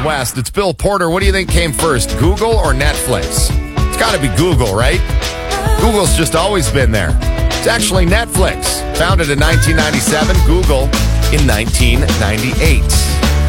West. It's Bill Porter. What do you think came first, Google or Netflix? It's got to be Google, right? Google's just always been there. It's actually Netflix. Founded in 1997, Google in 1998.